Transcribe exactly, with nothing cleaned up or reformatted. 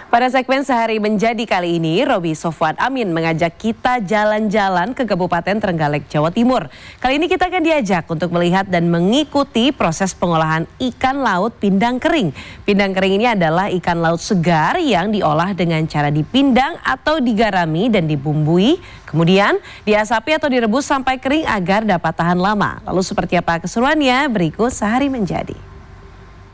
Pada segmen Sehari Menjadi kali ini, Roby Sofwan Amin mengajak kita jalan-jalan ke Kabupaten Trenggalek, Jawa Timur. Kali ini kita akan diajak untuk melihat dan mengikuti proses pengolahan ikan laut pindang kering. Pindang kering ini adalah ikan laut segar yang diolah dengan cara dipindang atau digarami dan dibumbui. Kemudian diasapi atau direbus sampai kering agar dapat tahan lama. Lalu seperti apa keseruannya? Berikut Sehari Menjadi.